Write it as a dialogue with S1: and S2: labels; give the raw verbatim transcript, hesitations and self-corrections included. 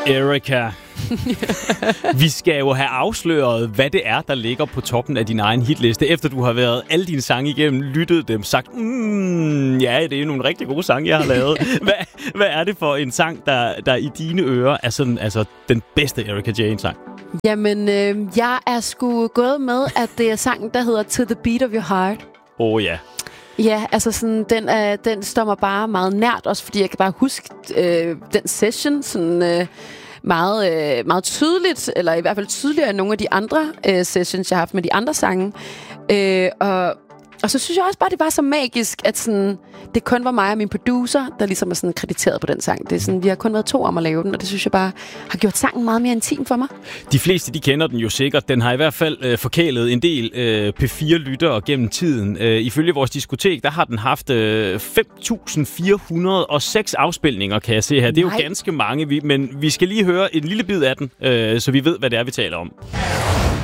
S1: Erika. Vi skal jo have afsløret, hvad det er, der ligger på toppen af din egen hitliste, efter du har været alle dine sange igennem, lyttet dem, sagt, mm, ja, det er jo nogle rigtig gode sange, jeg har lavet. Hvad, hvad er det for en sang, der, der i dine ører er sådan, altså, den bedste Erika Jane-sang?
S2: Jamen, øh, jeg er sgu gået med, at det er sangen, der hedder To the Beat of Your Heart.
S1: Åh oh, ja.
S2: Ja, altså sådan, den, øh, den står mig bare meget nært, også fordi jeg kan bare huske øh, den session sådan øh, meget, øh, meget tydeligt, eller i hvert fald tydeligere end nogle af de andre øh, sessions, jeg har haft med de andre sange. Øh, og, og så synes jeg også bare, det var så magisk, at sådan, det kun var mig og min producer, der ligesom er sådan krediteret på den sang. Det er sådan, vi har kun været to om at lave den, og det synes jeg bare har gjort sangen meget mere intim for mig.
S1: De fleste, de kender den jo sikkert. Den har i hvert fald øh, forkælet en del øh, P fire-lyttere gennem tiden. Øh, ifølge vores diskotek, der har den haft øh, fem tusind fire hundrede og seks afspilninger, kan jeg se her. Det er Nej. jo ganske mange, vi, men vi skal lige høre en lille bid af den, øh, så vi ved, hvad det er, vi taler om.